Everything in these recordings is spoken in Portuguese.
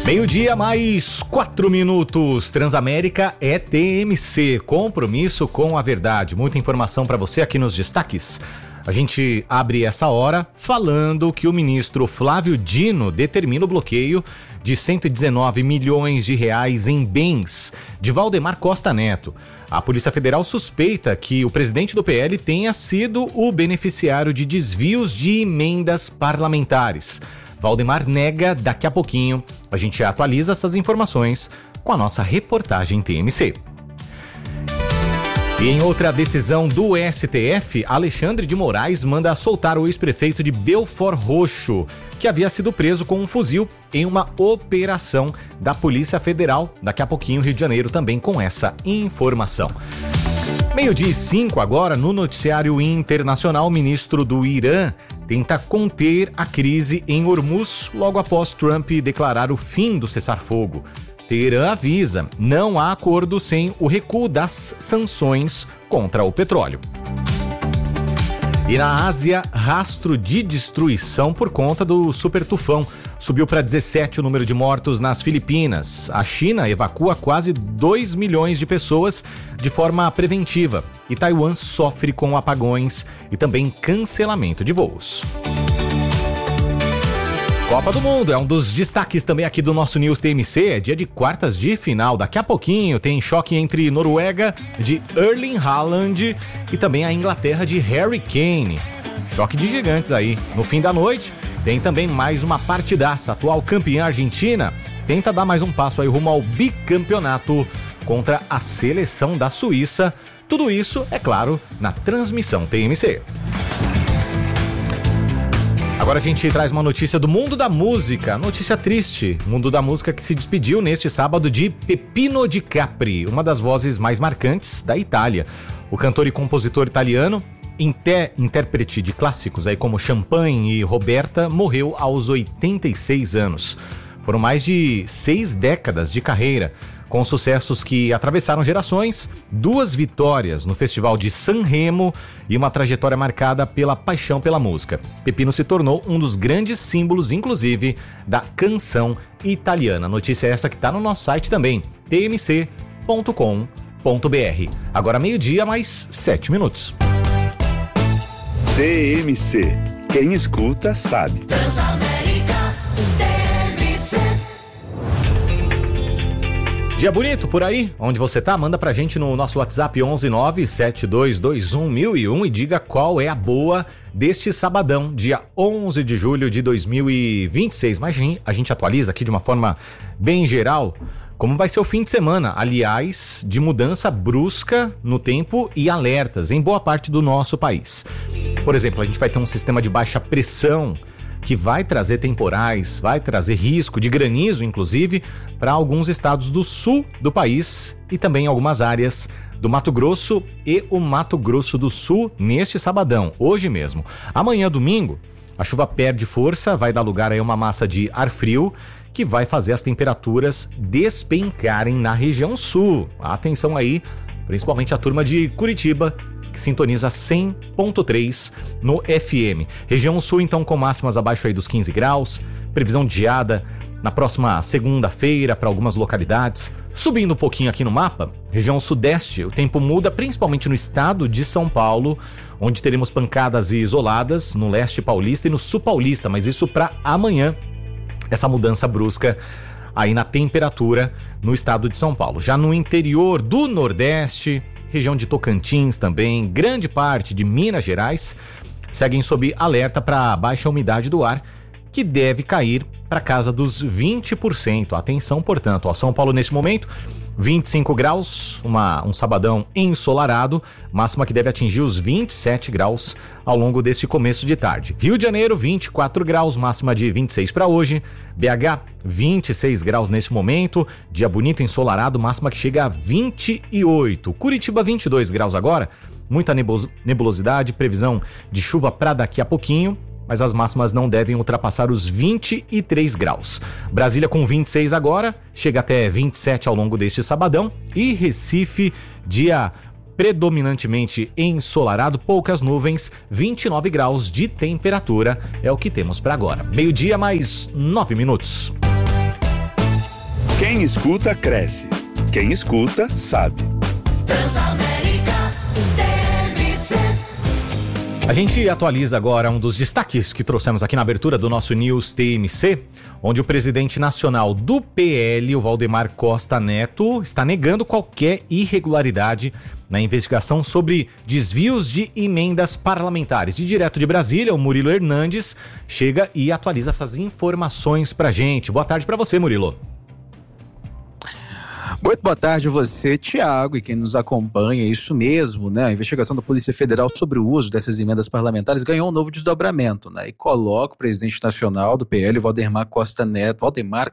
Meio-dia mais 4 minutos. Transamérica é TMC, compromisso com a verdade. Muita informação para você aqui nos destaques. A gente abre essa hora falando que o ministro Flávio Dino determina o bloqueio de 119 milhões de reais em bens de Valdemar Costa Neto. A Polícia Federal suspeita que o presidente do PL tenha sido o beneficiário de desvios de emendas parlamentares. Valdemar nega. Daqui a pouquinho a gente atualiza essas informações com a nossa reportagem TMC. E em outra decisão do STF, Alexandre de Moraes manda soltar o ex-prefeito de Belford Roxo, que havia sido preso com um fuzil em uma operação da Polícia Federal. Daqui a pouquinho, Rio de Janeiro também com essa informação. 12:05 agora, no noticiário internacional, o ministro do Irã tenta conter a crise em Hormuz logo após Trump declarar o fim do cessar-fogo. Teherã avisa, não há acordo sem o recuo das sanções contra o petróleo. E na Ásia, rastro de destruição por conta do super tufão. Subiu para 17 o número de mortos nas Filipinas. A China evacua quase 2 milhões de pessoas de forma preventiva. E Taiwan sofre com apagões e também cancelamento de voos. Copa do Mundo é um dos destaques também aqui do nosso News TMC. É dia de quartas de final. Daqui a pouquinho tem choque entre Noruega de Erling Haaland e também a Inglaterra de Harry Kane. Choque de gigantes aí. No fim da noite tem também mais uma partidaça. A atual campeã Argentina tenta dar mais um passo aí rumo ao bicampeonato contra a seleção da Suíça. Tudo isso, é claro, na transmissão TMC. Agora a gente traz uma notícia do mundo da música, notícia triste. Mundo da música que se despediu neste sábado de Peppino Di Capri, uma das vozes mais marcantes da Itália. O cantor e compositor italiano, intérprete de clássicos aí como Champagne e Roberta, morreu aos 86 anos. Foram mais de 6 décadas de carreira, com sucessos que atravessaram gerações, 2 vitórias no Festival de Sanremo e uma trajetória marcada pela paixão pela música. Peppino se tornou um dos grandes símbolos, inclusive, da canção italiana. Notícia essa que está no nosso site também, tmc.com.br. Agora 12:00 mais 7 minutos. TMC. Quem escuta sabe. Dia bonito por aí? Onde você tá? Manda pra gente no nosso WhatsApp 11972211001 e diga qual é a boa deste sabadão, dia 11 de julho de 2026. Mas a gente atualiza aqui de uma forma bem geral como vai ser o fim de semana, aliás, de mudança brusca no tempo e alertas em boa parte do nosso país. Por exemplo, a gente vai ter um sistema de baixa pressão que vai trazer temporais, vai trazer risco de granizo, inclusive, para alguns estados do sul do país e também algumas áreas do Mato Grosso e o Mato Grosso do Sul neste sabadão, hoje mesmo. Amanhã, domingo, a chuva perde força, vai dar lugar a uma massa de ar frio que vai fazer as temperaturas despencarem na região sul. Atenção aí, principalmente a turma de Curitiba, que sintoniza 100.3 no FM. Região sul, então, com máximas abaixo aí dos 15 graus, previsão de geada na próxima segunda-feira para algumas localidades. Subindo um pouquinho aqui no mapa, região sudeste, o tempo muda principalmente no estado de São Paulo, onde teremos pancadas isoladas no leste paulista e no sul paulista, mas isso para amanhã, essa mudança brusca aí na temperatura no estado de São Paulo. Já no interior do Nordeste, região de Tocantins também, grande parte de Minas Gerais, seguem sob alerta para baixa umidade do ar, que deve cair para casa dos 20%. Atenção, portanto, São Paulo nesse momento, 25 graus, um sabadão ensolarado, máxima que deve atingir os 27 graus ao longo desse começo de tarde. Rio de Janeiro, 24 graus, máxima de 26 para hoje. BH, 26 graus nesse momento, dia bonito ensolarado, máxima que chega a 28. Curitiba, 22 graus agora, muita nebulosidade, previsão de chuva para daqui a pouquinho, mas as máximas não devem ultrapassar os 23 graus. Brasília com 26 agora, chega até 27 ao longo deste sabadão. E Recife, dia predominantemente ensolarado, poucas nuvens, 29 graus de temperatura é o que temos para agora. 12:00 mais 9 minutos. Quem escuta, cresce. Quem escuta, sabe. Transamérica TMC. A gente atualiza agora um dos destaques que trouxemos aqui na abertura do nosso News TMC, onde o presidente nacional do PL, o Valdemar Costa Neto, está negando qualquer irregularidade na investigação sobre desvios de emendas parlamentares. Direto de Brasília, o Murilo Hernandes chega e atualiza essas informações pra gente. Boa tarde pra você, Murilo. Muito boa tarde a você, Tiago, e quem nos acompanha, isso mesmo, né? A investigação da Polícia Federal sobre o uso dessas emendas parlamentares ganhou um novo desdobramento, né? E coloca o presidente nacional do PL, Valdemar Costa Neto,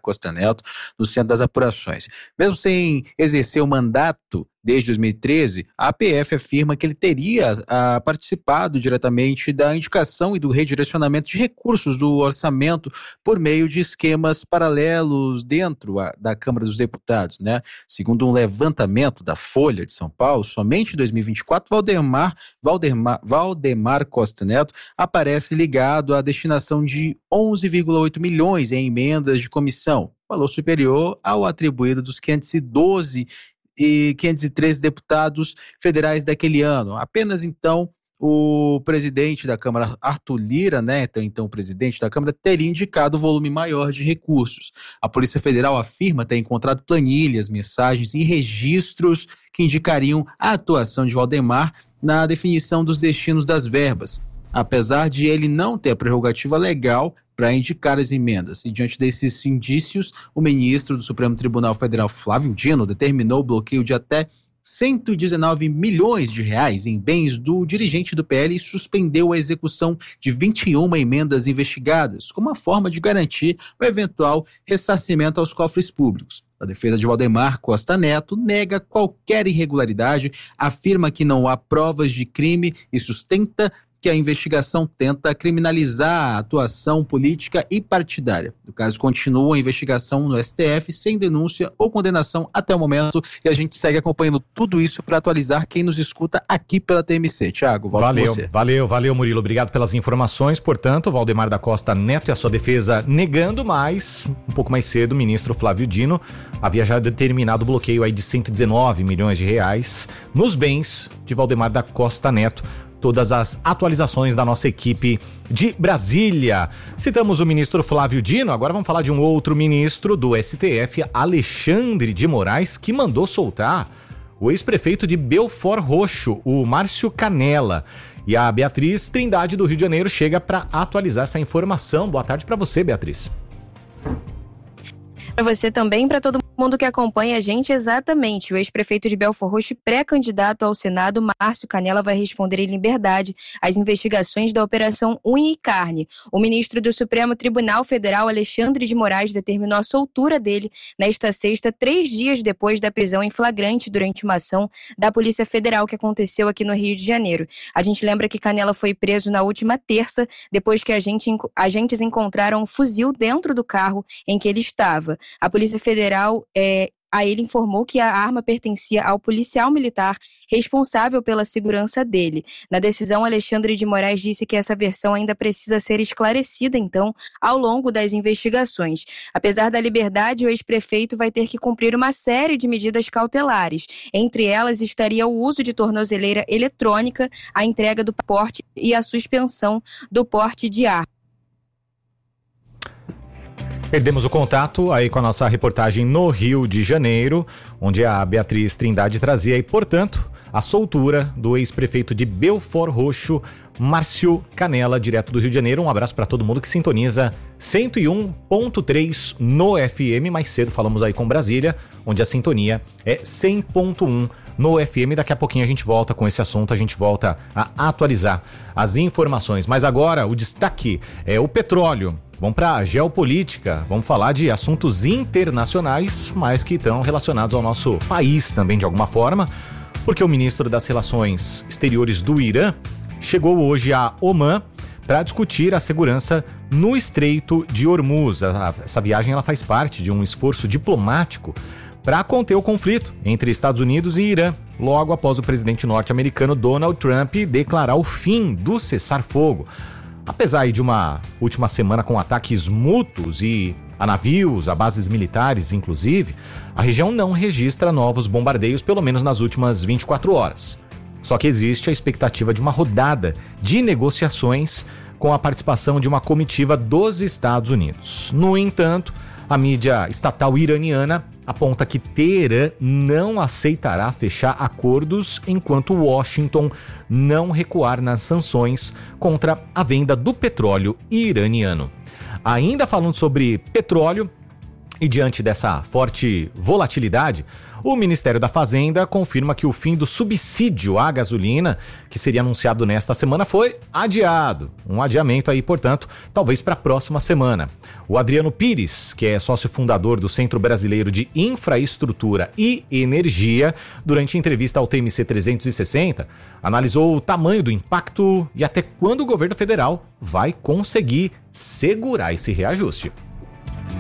no centro das apurações. Mesmo sem exercer o mandato desde 2013, a APF afirma que ele teria participado diretamente da indicação e do redirecionamento de recursos do orçamento por meio de esquemas paralelos dentro da Câmara dos Deputados, né? Segundo um levantamento da Folha de São Paulo, somente em 2024, Valdemar Costa Neto aparece ligado à destinação de 11,8 milhões em emendas de comissão, valor superior ao atribuído dos 512 e 513 deputados federais daquele ano. Apenas então o presidente da Câmara, Arthur Lira, né, então o presidente da Câmara, teria indicado um volume maior de recursos. A Polícia Federal afirma ter encontrado planilhas, mensagens e registros que indicariam a atuação de Valdemar na definição dos destinos das verbas, apesar de ele não ter a prerrogativa legal para indicar as emendas. E diante desses indícios, o ministro do Supremo Tribunal Federal, Flávio Dino, determinou o bloqueio de até 119 milhões de reais em bens do dirigente do PL e suspendeu a execução de 21 emendas investigadas, como uma forma de garantir o eventual ressarcimento aos cofres públicos. A defesa de Valdemar Costa Neto nega qualquer irregularidade, afirma que não há provas de crime e sustenta que a investigação tenta criminalizar a atuação política e partidária. O caso continua a investigação no STF sem denúncia ou condenação até o momento e a gente segue acompanhando tudo isso para atualizar quem nos escuta aqui pela TMC. Tiago, volto com você. Valeu, Murilo. Obrigado pelas informações. Portanto, Valdemar da Costa Neto e a sua defesa negando, mas um pouco mais cedo o ministro Flávio Dino havia já determinado o bloqueio aí de 119 milhões de reais nos bens de Valdemar da Costa Neto. Todas as atualizações da nossa equipe de Brasília. Citamos o ministro Flávio Dino, agora vamos falar de um outro ministro do STF, Alexandre de Moraes, que mandou soltar o ex-prefeito de Belford Roxo, o Márcio Canela. E a Beatriz Trindade do Rio de Janeiro chega para atualizar essa informação. Boa tarde para você, Beatriz. Para você também, para todo mundo que acompanha a gente, exatamente. O ex-prefeito de Belford Roxo, pré-candidato ao Senado, Márcio Canela, vai responder em liberdade às investigações da Operação Unha e Carne. O ministro do Supremo Tribunal Federal, Alexandre de Moraes, determinou a soltura dele nesta sexta, 3 dias depois da prisão em flagrante durante uma ação da Polícia Federal que aconteceu aqui no Rio de Janeiro. A gente lembra que Canela foi preso na última terça, depois que agentes encontraram um fuzil dentro do carro em que ele estava. A Polícia Federal a ele informou que a arma pertencia ao policial militar responsável pela segurança dele. Na decisão, Alexandre de Moraes disse que essa versão ainda precisa ser esclarecida, então, ao longo das investigações. Apesar da liberdade, o ex-prefeito vai ter que cumprir uma série de medidas cautelares. Entre elas estaria o uso de tornozeleira eletrônica, a entrega do porte e a suspensão do porte de arma. Perdemos o contato aí com a nossa reportagem no Rio de Janeiro, onde a Beatriz Trindade trazia aí, portanto, a soltura do ex-prefeito de Belford Roxo, Márcio Canela, direto do Rio de Janeiro. Um abraço para todo mundo que sintoniza 101.3 no FM. Mais cedo falamos aí com Brasília, onde a sintonia é 100.1 no FM. Daqui a pouquinho a gente volta com esse assunto, a gente volta a atualizar as informações. Mas agora o destaque é o petróleo. Vamos para a geopolítica, vamos falar de assuntos internacionais, mas que estão relacionados ao nosso país também de alguma forma, porque o ministro das Relações Exteriores do Irã chegou hoje a Omã para discutir a segurança no Estreito de Hormuz. Essa viagem ela faz parte de um esforço diplomático para conter o conflito entre Estados Unidos e Irã, logo após o presidente norte-americano Donald Trump declarar o fim do cessar-fogo. Apesar de uma última semana com ataques mútuos e a navios, a bases militares, inclusive, a região não registra novos bombardeios, pelo menos nas últimas 24 horas. Só que existe a expectativa de uma rodada de negociações com a participação de uma comitiva dos Estados Unidos. No entanto, a mídia estatal iraniana aponta que Teherã não aceitará fechar acordos enquanto Washington não recuar nas sanções contra a venda do petróleo iraniano. Ainda falando sobre petróleo, e diante dessa forte volatilidade, o Ministério da Fazenda confirma que o fim do subsídio à gasolina, que seria anunciado nesta semana, foi adiado. Um adiamento aí, portanto, talvez para a próxima semana. O Adriano Pires, que é sócio fundador do Centro Brasileiro de Infraestrutura e Energia, durante entrevista ao TMC 360, analisou o tamanho do impacto e até quando o governo federal vai conseguir segurar esse reajuste.